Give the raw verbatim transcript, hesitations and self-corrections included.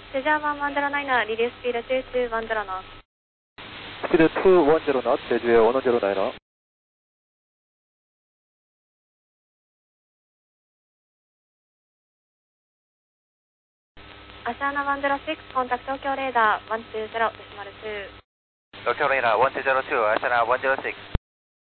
제자 원 원 제로 나인, 리리스 스피드 투 투 원 제로 knot. 스피드 투 원 제로 knot, 제주의 원 원 제로 나인. アシアナ원ゼロシックス、コンタクト東京レーダーワンツーゼロデシマルツー。 東京レーダーワンツーゼロツー、アシャナワンゼロシックス。